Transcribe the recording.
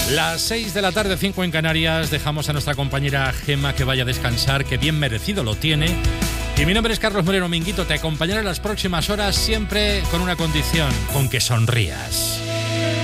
Las 6 de la tarde, 5 en Canarias. Dejamos a nuestra compañera Gemma que vaya a descansar, que bien merecido lo tiene. Y mi nombre es Carlos Moreno Minguito. Te acompañaré en las próximas horas, siempre con una condición: con que sonrías.